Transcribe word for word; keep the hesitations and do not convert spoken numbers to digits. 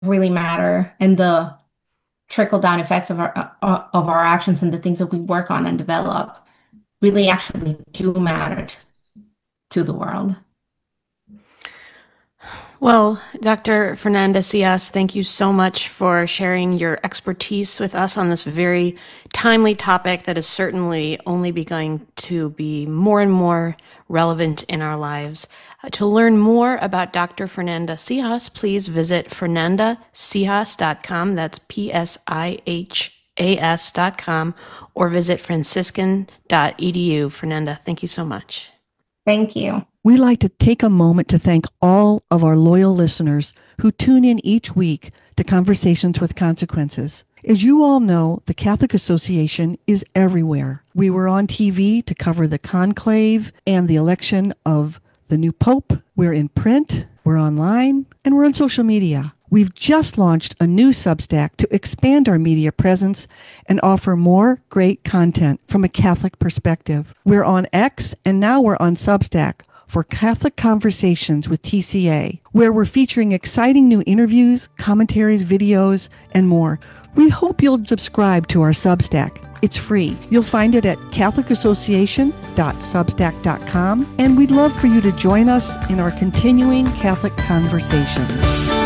really matter, and the trickle down effects of our uh, of our actions and the things that we work on and develop really actually do matter t- to the world. Well, Doctor Fernanda Cias, thank you so much for sharing your expertise with us on this very timely topic that is certainly only going to be more and more relevant in our lives. Uh, to learn more about Doctor Fernanda Cias, please visit fernanda cias dot com. That's P S I H A S dot com, or visit franciscan dot e d u. Fernanda, thank you so much. Thank you. We'd like to take a moment to thank all of our loyal listeners who tune in each week to Conversations with Consequences. As you all know, the Catholic Association is everywhere. We were on T V to cover the conclave and the election of the new Pope. We're in print, we're online, and we're on social media. We've just launched a new Substack to expand our media presence and offer more great content from a Catholic perspective. We're on X, and now we're on Substack for Catholic Conversations with T C A, where we're featuring exciting new interviews, commentaries, videos, and more. We hope you'll subscribe to our Substack. It's free. You'll find it at catholic association dot substack dot com, and we'd love for you to join us in our continuing Catholic conversations.